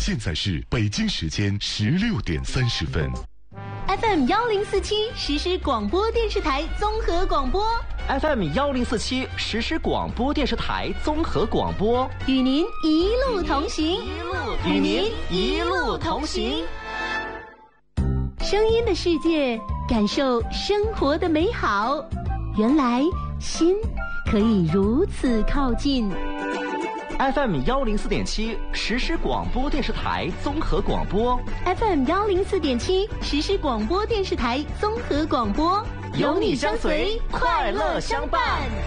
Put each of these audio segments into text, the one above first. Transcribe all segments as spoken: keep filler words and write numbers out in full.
现在是北京时间十六点三十分。 F M 幺零四七实时广播电视台综合广播 ，F M 幺零四七实时广播电视台综合广播， 与您一路同行， 与您一路同行。 声音的世界，感受生活的美好。原来心可以如此靠近。 F M 幺零四点七实时广播电视台综合广播 ，F M 幺零四点七实时广播电视台综合广播， 有你相随，快乐相伴。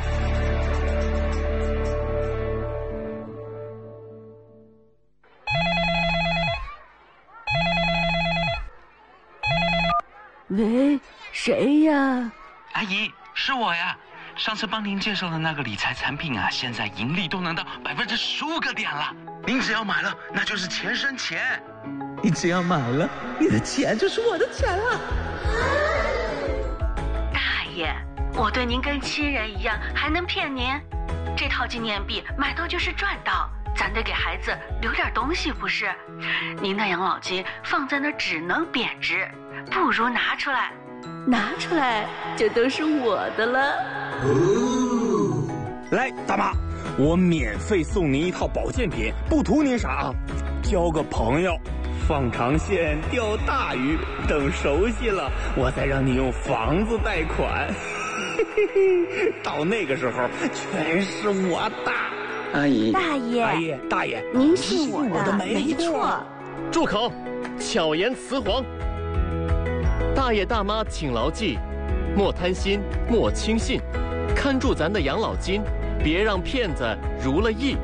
喂，谁呀？ 阿姨，是我呀。上次帮您介绍的那个理财产品啊，现在盈利都能到百分之十五个点了。您只要买了，那就是钱生钱。 你只要买了，你的钱就是我的钱了。 大爷，我对您跟亲人一样，还能骗您？这套纪念币买到就是赚到，咱得给孩子留点东西，不是？您的养老金放在那儿只能贬值，不如拿出来。 拿出来就都是我的了。 哦，来，大妈，我免费送您一套保健品，不图您啥啊，交个朋友，放长线钓大鱼，等熟悉了，我再让你用房子贷款。嘿嘿嘿，到那个时候，全是我的。 阿姨， 大爷， 阿姨，大爷， 您信我的， 我的没没错。 住口！巧言辞黄。大爷大妈请牢记，莫贪心，莫轻信，看住咱的养老金，别让骗子如了意。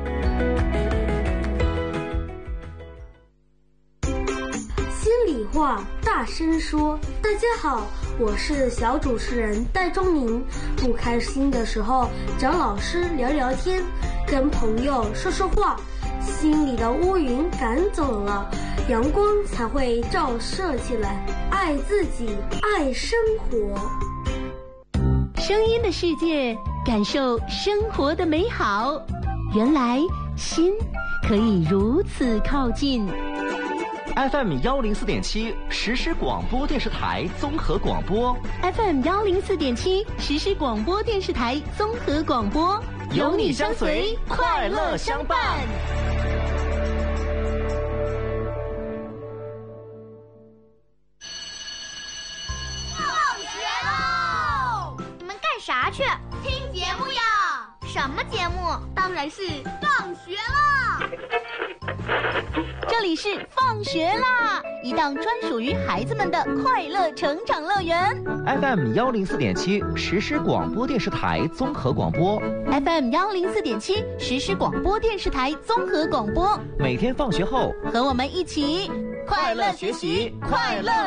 心里话大声说，大家好，我是小主持人戴钟宁。不开心的时候找老师聊聊天，跟朋友说说话，心里的乌云赶走了，阳光才会照射起来。爱自己，爱生活。 声音的世界，感受生活的美好。原来心可以如此靠近。 F M 幺零四点七实时广播电视台综合广播 ，F M 幺零四点七实时广播电视台综合广播， 有你相随，快乐相伴。 啥去？听节目呀！什么节目？当然是放学啦！ 这里是放学啦，一档专属于孩子们的快乐成长乐园。 F M 幺零四点七实时广播电视台综合广播 ，F M 幺零四点七实时广播电视台综合广播。 每天放学后， 和我们一起快乐学习，快乐